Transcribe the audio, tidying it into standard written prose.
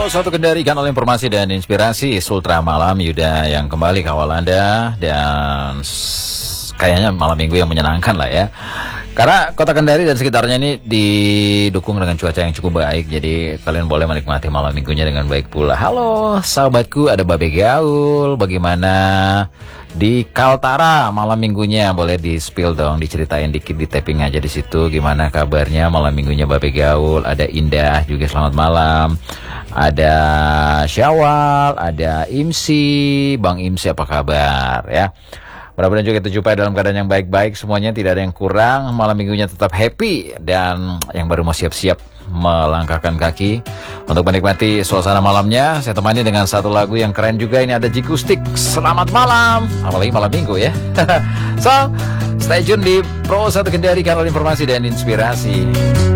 Pro 1 Kendari, kanal informasi dan inspirasi Sultra Malam. Yuda yang kembali kawal Anda. Dan kayaknya malam minggu yang menyenangkan lah ya, karena kota Kendari dan sekitarnya ini didukung dengan cuaca yang cukup baik. Jadi kalian boleh menikmati malam minggunya dengan baik pula. Halo sahabatku, ada Babe Gaul. Bagaimana di Kaltara malam minggunya? Boleh di-spill dong, diceritain dikit, di tapping aja di situ. Gimana kabarnya malam minggunya Babe Gaul? Ada Indah juga, selamat malam. Ada Syawal, ada Imsi, Bang Imsi, apa kabar ya? Mudah-mudahan juga terjumpa dalam keadaan yang baik-baik, semuanya tidak ada yang kurang. Malam minggunya tetap happy. Dan yang baru mau siap-siap melangkahkan kaki untuk menikmati suasana malamnya, saya temani dengan satu lagu yang keren juga. Ini ada Jikustik, selamat malam. Apalagi malam minggu ya. So, stay tune di Pro 1 Kendari, kanal informasi dan inspirasi.